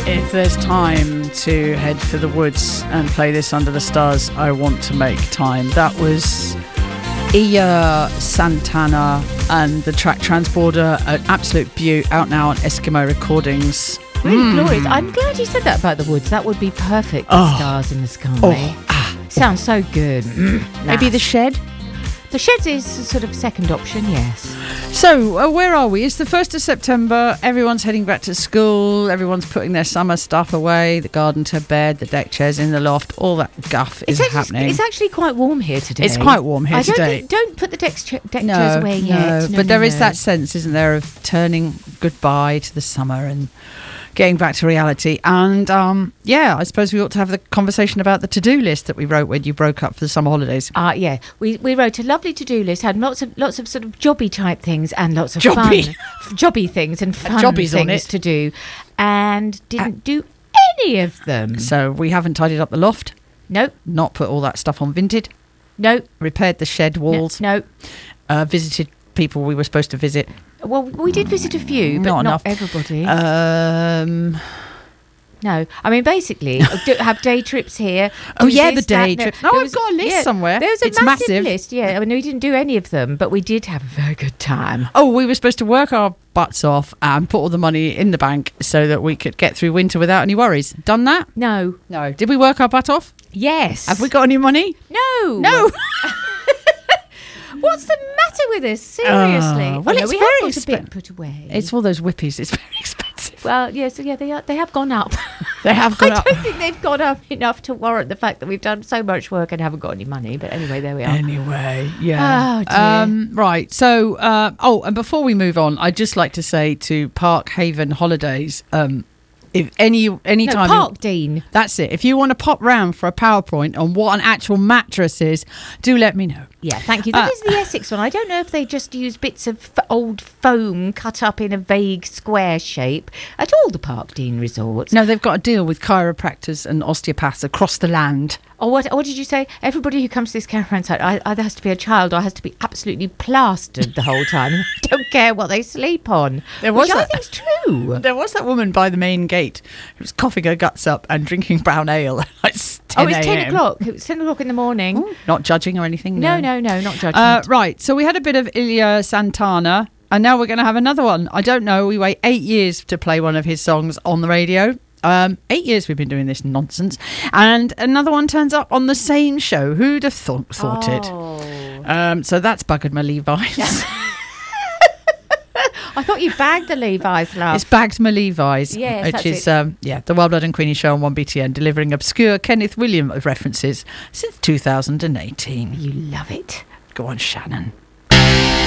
If there's time to head for the woods and play this under the stars, I want to make time. That was Iya Santana and the track Transporter, an absolute beaut, out now on Eskimo Recordings. Really glorious. I'm glad you said that about the woods. That would be perfect with stars in the sky. Sounds so good. Maybe the shed? The shed is a sort of second option, yes. So, where are we? It's the 1st of September. Everyone's heading back to school. Everyone's putting their summer stuff away. The garden to bed, the deck chairs in the loft. All that guff is happening. It's actually quite warm here today. It's quite warm here today. Don't put the deck chairs away yet. No, but there is that sense, isn't there, of turning goodbye to the summer and getting back to reality. And I suppose we ought to have the conversation about the to-do list that we wrote when you broke up for the summer holidays. Yeah, we wrote a lovely to-do list, had lots of sort of jobby type things and lots of jobby things and fun things to do, and didn't do any of them. So we haven't tidied up the loft. Nope. Not put all that stuff on Vinted. Nope. Repaired the shed walls. Nope. Visited people we were supposed to visit. Well, we did visit a few, but not everybody. No, I mean, basically, have day trips here. The day trips. No, I've got a list somewhere. There's a massive list, I mean, we didn't do any of them, but we did have a very good time. Oh, we were supposed to work our butts off and put all the money in the bank so that we could get through winter without any worries. Done that? No. Did we work our butt off? Yes. Have we got any money? No. What's the matter with us? Seriously. Well, it's we very have got a bit put away. It's all those whippies. It's very expensive. Well, they have gone up. They have gone up. I don't think they've gone up enough to warrant the fact that we've done so much work and haven't got any money. But anyway, there we are. Anyway, yeah. Oh, dear. Right. So, and before we move on, I'd just like to say to Park Haven Holidays, if any time Park Dean. That's it. If you want to pop round for a PowerPoint on what an actual mattress is, do let me know. Yeah, thank you. That is the Essex one. I don't know if they just use bits of old foam cut up in a vague square shape at all the Park Dean resorts. No, they've got a deal with chiropractors and osteopaths across the land. Oh, what did you say? Everybody who comes to this caravan site either has to be a child or has to be absolutely plastered the whole time. I don't care what they sleep on. Which I think's true. There was that woman by the main gate who was coughing her guts up and drinking brown ale at like 10 it's 10 o'clock. It was 10 o'clock in the morning. Ooh, not judging or anything? No, not judging. Right, so we had a bit of Iya Santana, and now we're going to have another one. I don't know, we wait 8 years to play one of his songs on the radio. 8 years we've been doing this nonsense, and another one turns up on the same show. Who'd have thought it? So that's buggered my Levi's. I thought you bagged the Levi's, love. It's bagged my Levi's, yes, which is the Wild Blood and Queenie show on 1BTN, delivering obscure Kenneth Williams references since 2018. You love it. Go on, Shannon.